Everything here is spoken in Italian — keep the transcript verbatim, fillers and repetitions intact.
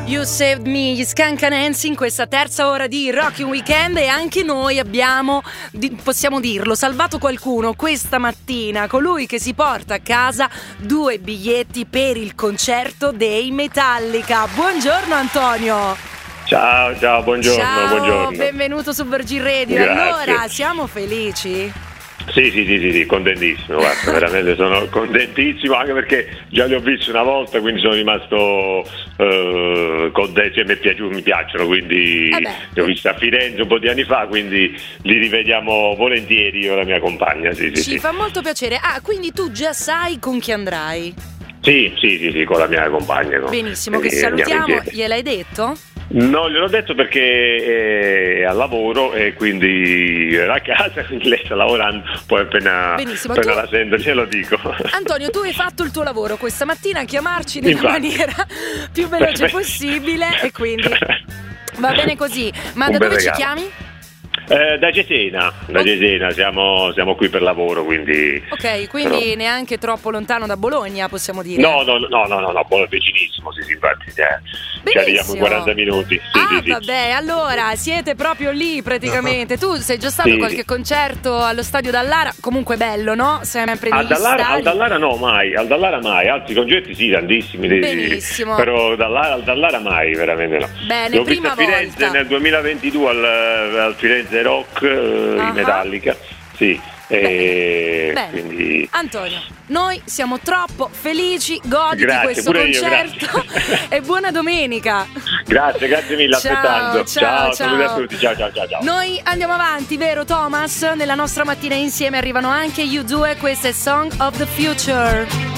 You Saved Me, gli Skunk Anansi in questa terza ora di Rocking Weekend, e anche noi abbiamo, possiamo dirlo, salvato qualcuno questa mattina, colui che si porta a casa due biglietti per il concerto dei Metallica. Buongiorno Antonio. Ciao, ciao, buongiorno, ciao, buongiorno. Benvenuto su Virgin Radio. Grazie. Allora, siamo felici? Sì, sì, sì, sì, sì, contentissimo, guarda, veramente sono contentissimo, anche perché già li ho visti una volta, quindi sono rimasto eh, contento, cioè, mi, piaciuto, mi piacciono, quindi eh li ho visti a Firenze un po' di anni fa, quindi li rivediamo volentieri io e la mia compagna. Sì, sì, Ci sì. fa molto piacere. Ah, quindi tu già sai con chi andrai? Sì, sì, sì, sì, con la mia compagna. No? Benissimo, che Eh, andiamo salutiamo, insieme. gliel'hai detto? Non gliel'ho detto perché è al lavoro e quindi era a casa, quindi lei sta lavorando, poi appena, Benissimo, appena tu- la sento glielo dico. Antonio, tu hai fatto il tuo lavoro questa mattina, chiamarci nella Infatti. maniera più veloce Perfetto. possibile, e quindi va bene così. Ma Un da bel dove ci regalo. chiami? Eh, da Cesena, da Oh. Cesena, siamo, siamo qui per lavoro, quindi... Ok, quindi neanche troppo lontano da Bologna, possiamo dire. No, no, no, no, no, no, poi è vicinissimo, sì, sì, infatti, eh, ci Benissimo. arriviamo in quaranta minuti. Sì, ah, sì, sì. vabbè, allora siete proprio lì praticamente. Tu sei già stato a Sì, qualche sì. concerto allo stadio Dallara? Comunque bello, no? Sempre Al negli Dallara, stadi. al Dallara no, mai, al Dallara mai, altri concerti sì, tantissimi, sì, Benissimo. però Dallara, al Dallara mai, veramente no. Bene, L'ho visto prima a Firenze volta. nel duemilaventidue al, al Firenze Rock, eh, Ah. in Metallica, sì, e Bene. quindi... Antonio, noi siamo troppo felici, goditi Grazie, questo pure io, concerto grazie. e buona domenica. Grazie, grazie mille, Ciao, aspettando. ciao, saluti a ciao. tutti, ciao, ciao, ciao, ciao. Noi andiamo avanti, vero Thomas? Nella nostra mattina insieme arrivano anche U due, questa è Song of the Future.